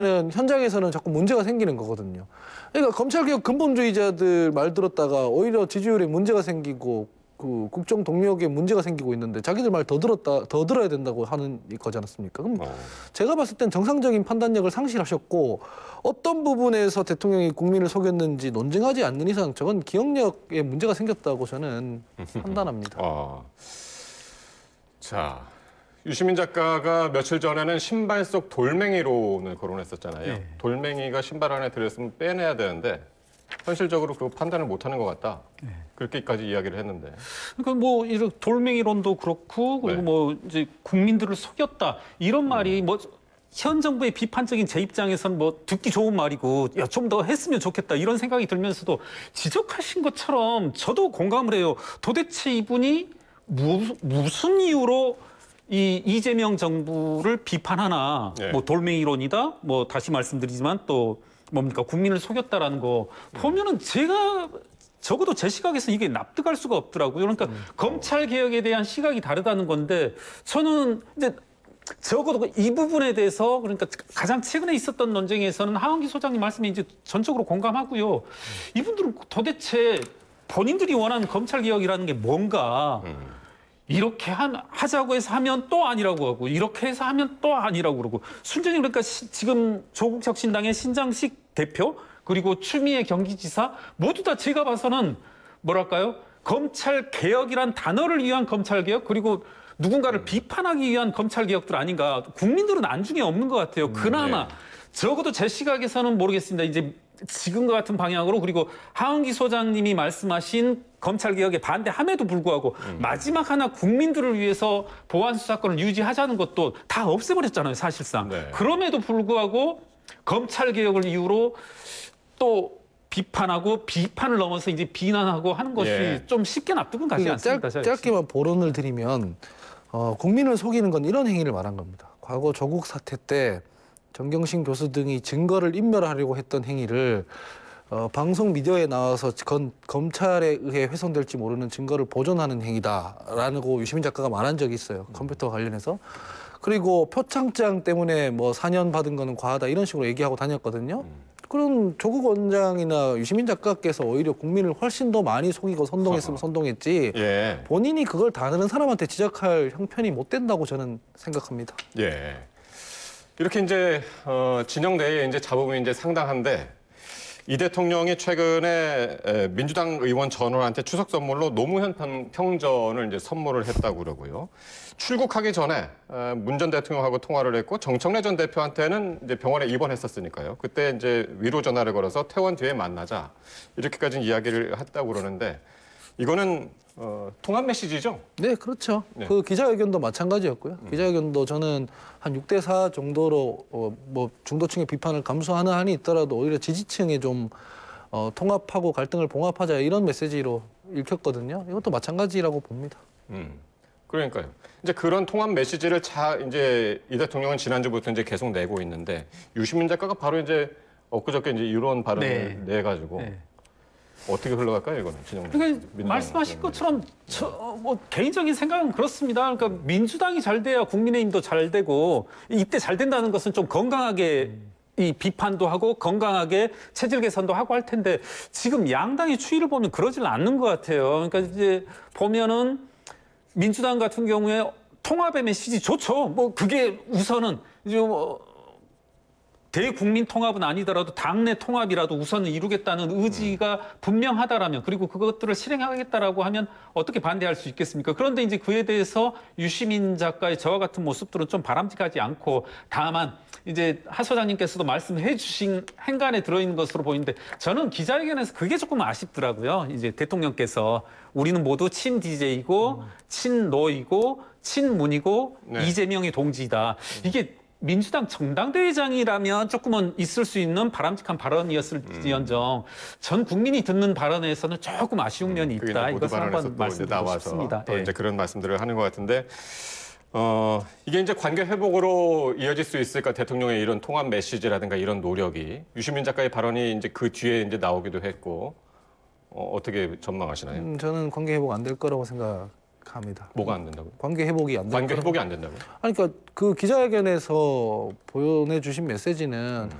현장에서는 자꾸 문제가 생기는 거거든요. 그러니까 검찰개혁 근본주의자들 말 들었다가 오히려 지지율에 문제가 생기고 그 국정 동력에 문제가 생기고 있는데 자기들 말 더 들어야 된다고 하는 거지 않습니까? 그럼 제가 봤을 땐 정상적인 판단력을 상실하셨고 어떤 부분에서 대통령이 국민을 속였는지 논증하지 않는 이상 저건 기억력에 문제가 생겼다고 저는 판단합니다. 자, 유시민 작가가 며칠 전에는 신발 속 돌멩이론을 거론했었잖아요. 네. 돌멩이가 신발 안에 들었으면 빼내야 되는데 현실적으로 그 판단을 못하는 것 같다. 그렇게까지 이야기를 했는데. 그러니까 뭐 이런 돌멩이론도 그렇고 그리고 네. 뭐 이제 국민들을 속였다 이런 말이 뭐 현 정부의 비판적인 제 입장에서는 뭐 듣기 좋은 말이고 야, 좀 더 했으면 좋겠다 이런 생각이 들면서도 지적하신 것처럼 저도 공감을 해요. 도대체 이분이 무슨 이유로 이 이재명 정부를 비판하나 네. 뭐 돌멩이론이다 뭐 다시 말씀드리지만 또 뭡니까 국민을 속였다라는 거 보면은 제가 적어도 제 시각에서 이게 납득할 수가 없더라고요. 그러니까 검찰 개혁에 대한 시각이 다르다는 건데 저는 이제 적어도 이 부분에 대해서 그러니까 가장 최근에 있었던 논쟁에서는 하원기 소장님 말씀에 이제 전적으로 공감하고요. 이분들은 도대체 본인들이 원하는 검찰 개혁이라는 게 뭔가 이렇게 하자고 해서 하면 또 아니라고 하고 이렇게 해서 하면 또 아니라고 그러고 순전히 그러니까 지금 조국혁신당의 신장식 대표 그리고 추미애 경기지사 모두 다 제가 봐서는 뭐랄까요? 검찰 개혁이란 단어를 위한 검찰 개혁 그리고 누군가를 비판하기 위한 검찰 개혁들 아닌가. 국민들은 안중에 없는 것 같아요. 그나마 적어도 제 시각에서는 모르겠습니다. 이제 지금과 같은 방향으로 그리고 하은기 소장님이 말씀하신 검찰 개혁에 반대함에도 불구하고 마지막 하나 국민들을 위해서 보안 수사권을 유지하자는 것도 다 없애버렸잖아요, 사실상. 네. 그럼에도 불구하고 검찰 개혁을 이유로 또 비판하고 비판을 넘어서 이제 비난하고 하는 것이 좀 쉽게 납득은 가지 않습니다. 짧게만 보론을 드리면 국민을 속이는 건 이런 행위를 말한 겁니다. 과거 조국 사태 때 정경심 교수 등이 증거를 인멸하려고 했던 행위를 방송 미디어에 나와서 검찰에 의해 훼손될지 모르는 증거를 보존하는 행위다라고 유시민 작가가 말한 적이 있어요. 컴퓨터 관련해서. 그리고 표창장 때문에 뭐 4년 받은 거는 과하다 이런 식으로 얘기하고 다녔거든요. 그럼 조국 원장이나 유시민 작가께서 오히려 국민을 훨씬 더 많이 속이고 선동했으면 선동했지 본인이 그걸 다른 사람한테 지적할 형편이 못 된다고 저는 생각합니다. 예. 이렇게 이제 진영 내에 이제 잡음이 이제 상당한데 이 대통령이 최근에 민주당 의원 전원한테 추석 선물로 노무현 평전을 이제 선물을 했다고 그러고요. 출국하기 전에 문 전 대통령하고 통화를 했고 정청래 전 대표한테는 이제 병원에 입원했었으니까요. 그때 이제 위로 전화를 걸어서 퇴원 뒤에 만나자 이렇게까지 이야기를 했다고 그러는데 이거는 통합 메시지죠? 네, 그렇죠. 네. 그 기자회견도 마찬가지였고요. 기자회견도 저는 한 6대4 정도로 뭐 중도층의 비판을 감수하는 한이 있더라도 오히려 지지층에 좀 통합하고 갈등을 봉합하자 이런 메시지로 읽혔거든요. 이것도 마찬가지라고 봅니다. 그러니까요. 이제 그런 통합 메시지를 이제 이 대통령은 지난주부터 이제 계속 내고 있는데 유시민 작가가 바로 이제 엊그저께 이제 이런 발언을 내가지고 어떻게 흘러갈까요, 이거는? 그러니까 말씀하신 것처럼 뭐 개인적인 생각은 그렇습니다. 그러니까 민주당이 잘 돼야 국민의힘도 잘 되고 이때 잘 된다는 것은 좀 건강하게 이 비판도 하고 건강하게 체질 개선도 하고 할 텐데 지금 양당의 추이를 보면 그러질 않는 것 같아요. 그러니까 이제 보면은 민주당 같은 경우에 통합의 메시지 좋죠. 뭐 그게 우선은 이제 대국민 통합은 아니더라도 당내 통합이라도 우선은 이루겠다는 의지가 분명하다라면 그리고 그것들을 실행하겠다라고 하면 어떻게 반대할 수 있겠습니까? 그런데 이제 그에 대해서 유시민 작가의 저와 같은 모습들은 좀 바람직하지 않고 다만 이제 하 소장님께서도 말씀해 주신 행간에 들어있는 것으로 보이는데 저는 기자회견에서 그게 조금 아쉽더라고요. 이제 대통령께서 우리는 모두 친 DJ이고 친노이고 친문이고 이재명의 동지이다. 이게 민주당 정당대회장이라면 조금은 있을 수 있는 바람직한 발언이었을지언정 전 국민이 듣는 발언에서는 조금 아쉬운 면이 있다. 이것을 한번 말씀드리고 싶습니다. 또 이제 그런 말씀들을 하는 것 같은데 이게 이제 관계 회복으로 이어질 수 있을까? 대통령의 이런 통합 메시지라든가 이런 노력이 유시민 작가의 발언이 이제 그 뒤에 이제 나오기도 했고 어떻게 전망하시나요? 저는 관계 회복 안 될 거라고 생각해요. 합니다. 뭐가 안 된다고요? 관계 회복이 안 관계 된다. 회복이 안 된다고요? 아니, 그러니까 그 기자회견에서 보내주신 메시지는